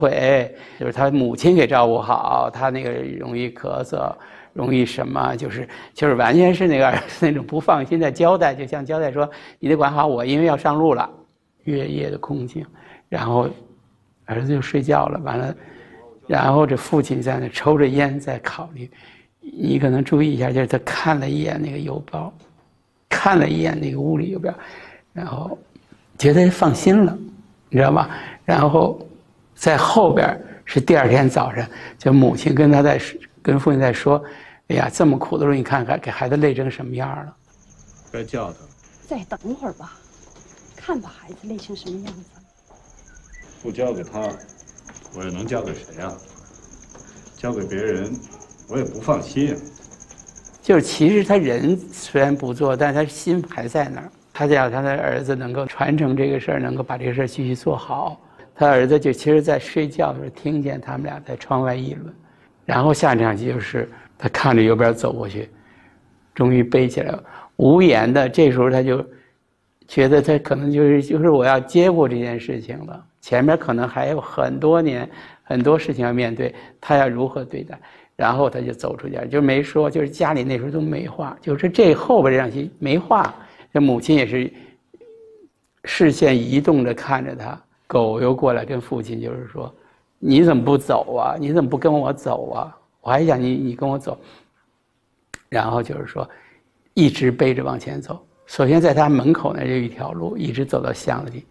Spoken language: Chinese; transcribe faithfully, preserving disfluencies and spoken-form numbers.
会就是他母亲给照顾好，他那个容易咳嗽，容易什么，就是就是完全是那个那种不放心的交代，就像交代说你得管好我，因为要上路了，月夜的空境，然后儿子就睡觉了，完了，然后这父亲在那抽着烟在考虑，你可能注意一下，就是他看了一眼那个邮包，看了一眼那个屋里邮票，然后觉得放心了，你知道吧？然后在后边是第二天早上，就母亲跟他在跟父亲在说：“哎呀，这么苦的时候，你看看给孩子累成什么样了。” 该叫他。 再等会儿吧，看把孩子累成什么样子。 不交给他，我又能交给谁啊？交给别人，我也不放心啊。 就是其实他人虽然不做，但他心还在那儿。他想他的儿子能够传承这个事儿，能够把这个事儿继续做好。他儿子就其实在睡觉的时候听见他们俩在窗外议论，然后下场戏就是他看着右边走过去，终于背起来了，无言的。这时候他就觉得他可能就是就是我要接过这件事情了，前面可能还有很多年很多事情要面对，他要如何对待。然后他就走出去，就没说，就是家里那时候都没话，就是这后边这场戏没话。这母亲也是视线移动着看着他，狗又过来跟父亲就是说：“你怎么不走啊？你怎么不跟我走啊？我还想你你跟我走。”然后就是说，一直背着往前走。首先在他门口那就一条路，一直走到巷子里，